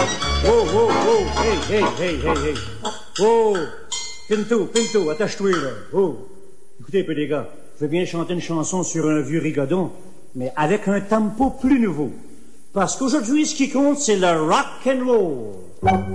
Oh, oh, oh, hey, hey, hey, hey, hey. Oh, Pinto, attache-toi là. Oh, écoutez un peu les gars, je veux bien chanter une chanson sur un vieux rigodon, mais avec un tempo plus nouveau. Parce qu'aujourd'hui, ce qui compte, c'est le rock and roll.